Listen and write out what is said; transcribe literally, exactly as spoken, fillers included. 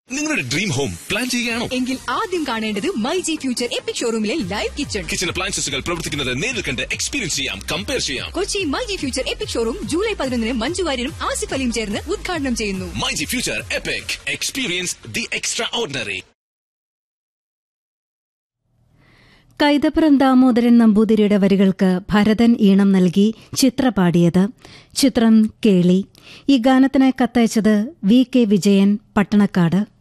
നിങ്ങളുടെ dream home plan ചെയ്യുകയാണോ? എങ്കിൽ ആദ്യം കാണേണ്ടത് myG future EPIC ഷോറൂമിലെ live kitchen. Kitchen അപ്ലയൻസസുകൾ പ്രവർത്തിക്കുന്നത് നേരിൽ കണ്ട് എക്സ്പീരിയൻസ് ചെയ്യാം, കമ്പയർ ചെയ്യാം. Kochi myG future EPIC showroom July പതിനൊന്നിന് മഞ്ജു വാര്യരും ആസിഫ് അലിയും ചേർന്ന് ഉദ്ഘാടനം ചെയ്യുന്നു. MyG future EPIC, experience the extra ordinary. Kaithapram Damodaran നമ്പൂതിരിയുടെ വരികൾക്ക് ഭരതൻ ഈണം നൽകി ചിത്ര പാടിയത്. ചിത്രം കേളി. ഈ ഗാനത്തിനായി കത്തയച്ചത് വി കെ വിജയൻ, പട്ടണക്കാട്.